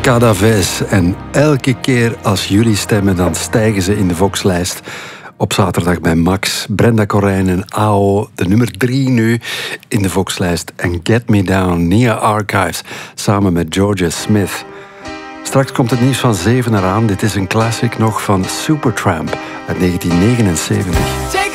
Cadaves. En elke keer als jullie stemmen, dan stijgen ze in de Vox-lijst. Op zaterdag bij Max, Brenda Corijn en AO. De nummer 3 nu in de Vox-lijst. En Get Me Down, Nia Archives, samen met Georgia Smith. Straks komt het nieuws van 7 eraan. Dit is een classic nog van Supertramp uit 1979.